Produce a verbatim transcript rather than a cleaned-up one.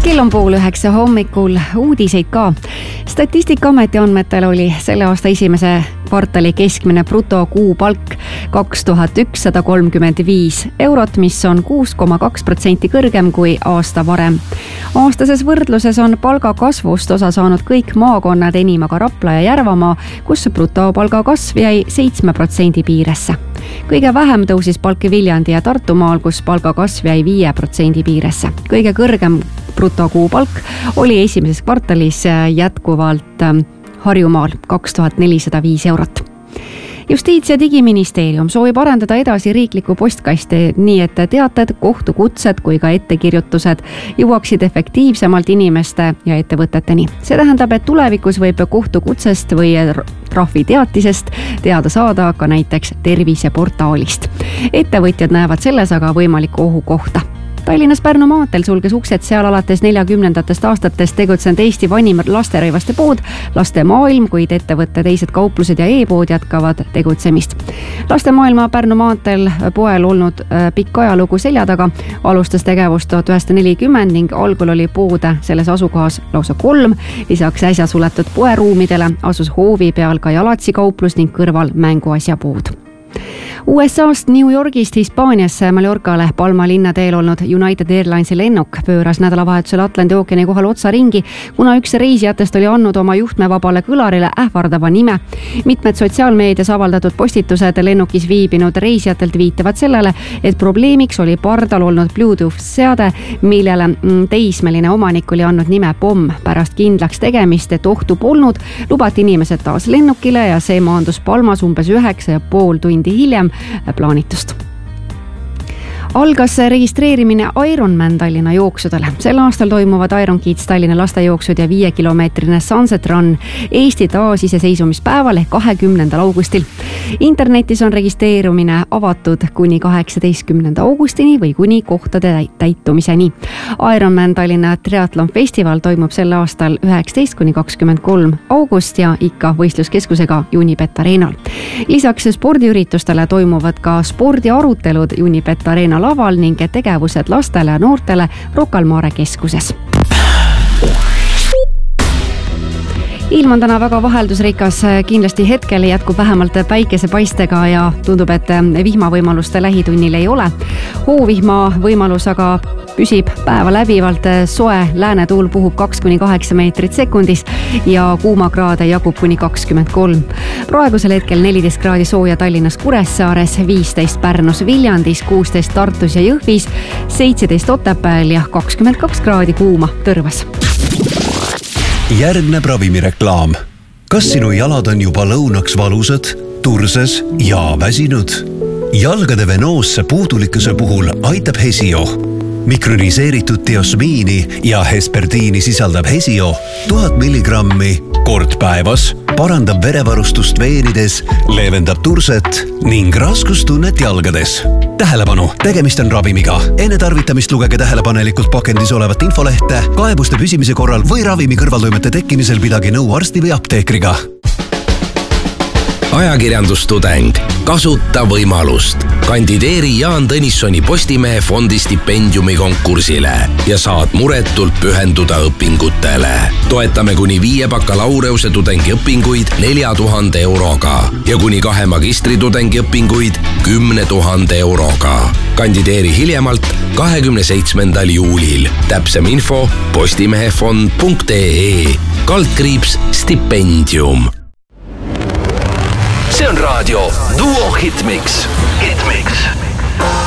Kell on pool üheksa hommikul, uudiseid ka. Statistikaameti andmetel oli selle aasta esimese kvartali keskmine brutokuupalk kaks tuhat ükssada kolmkümmend viis eurot, mis on kuus koma kaks protsenti kõrgem kui aasta varem. Aastases võrdluses on palgakasvust osa saanud kõik maakonnad, enim aga Rapla ja Järvamaa, kus brutopalga kasv jäi seitsme protsendi piiresse. Kõige vähem tõusis palk Viljandi ja Tartumaal, kus palga kasv jäi viie protsendi piiresse. Kõige kõrgem brutokuupalk oli esimeses kvartalis jätkuvalt Harjumaal kaks tuhat nelisada viis eurot. Justiits- ja digiministeerium soovib arendada edasi riiklikku postkasti nii, et teated, kohtukutsed kui ka ettekirjutused jõuaksid efektiivsemalt inimeste ja ettevõteteni. See tähendab, et tulevikus võib kohtukutsest või trahviteatisest teada saada ka näiteks terviseportaalist. Ettevõtjad näevad selles aga võimalikku ohu kohta. Tallinnas Pärnu maanteel sulges uksed seal alates neljakümnendatest aastatest tegutsenud Eesti vanim lasterõivaste pood, laste maailm, kuid ettevõtte teised kauplused ja e-pood jätkavad tegutsemist. Laste maailma Pärnu maanteel poel olnud pikk ajalugu selja taga, alustas tegevust tuhat üheksasada nelikümmend ning algul oli poode selles asukohas lausa kolm. Lisaks äsja suletud poeruumidele asus hoovi peal ka jalatsi kauplus ning kõrval mänguasjapood. U S A-st New Yorgist Hispaaniasse Mallorcale Palma linnateel olnud United Airlinesi lennuk pööras nädalavahetusel Atlandi ookeani kohal otsa ringi, kuna üks reisijatest oli andnud oma juhtmevabale kõlarile ähvardava nime. Mitmed sotsiaalmeedias avaldatud postitused lennukis viibinud reisijatelt viitavad sellele, et probleemiks oli pardal olnud Bluetooth seade, millele teismeline omanik oli andnud nime Pomm. Pärast kindlaks tegemist, et ohtu polnud, lubati inimesed taas lennukile ja see maandus Palmas umbes üheksa ja pool tundi hiljem plaanitust. Algas registreerimine Ironman Tallinna jooksudele. Sel aastal toimuvad Iron Kids Tallinna lastejooksud ja viiekilomeetrine Sunset Run Eesti taasiseseisvumispäeval ehk kahekümnendal augustil. Internetis on registreerumine avatud kuni kaheksateistkümnenda augustini või kuni kohtade täitumiseni. Ironman Tallinna triatlon festival toimub sel aastal üheksateist kuni kakskümmend kolm august ja ikka võistluskeskusega Unibet Arenal. Lisaks spordiüritustele toimuvad ka spordiarutelud Unibet Arena laval ning tegevused lastele ja noortele Rocca al Mare keskuses. Ilm on täna väga vaheldusrikas, kindlasti hetkel jätkub vähemalt päikesepaistega ja tundub, et vihmavõimaluste lähitunnil ei ole. Hoovihma võimalus aga püsib päeva läbivalt, soe läänetuul puhub kaks kuni kaheksa meetrit sekundis ja kuumakraade jagub kuni kakskümmend kolm. Praegusel hetkel neliteist kraadi sooja Tallinnas Kuressaares, viisteist Pärnus Viljandis, kuusteist Tartus ja Jõhvis, seitseteist Otepääl ja kakskümmend kaks kraadi kuuma Tõrvas. Järgneb ravimireklaam. Kas sinu jalad on juba lõunaks valusad, turses ja väsinud? Jalgade venoosse puudulikkuse puhul aitab Hesio. Mikroniseeritud diosmiini ja hesperdiini sisaldab Hesio tuhat milligrammi kord päevas, parandab verevarustust veenides, leevendab turset ning raskustunnet jalgades. Tähelepanu, tegemist on ravimiga. Enne tarvitamist lugege tähelepanelikult pakendis olevat infolehte, kaebuste püsimise korral või ravimi kõrvaltoimete tekkimisel pidage nõu arsti või apteekriga. Ajakirjandustudeng, kasuta võimalust. Kandideeri Jaan Tõnissoni Postimehe fondi stipendiumi konkursile ja saad muretult pühenduda õpingutele. Toetame kuni viie bakalaureuse tudengi õpinguid nelja tuhande euroga ja kuni kahe magistritudengi õpinguid kümne tuhande euroga. Kandideeri hiljemalt kahekümne seitsmendal juulil. Täpsem info postimehefond punkt ee kaldkriips stipendium. See on raadio Duo Hitmix. Hitmix.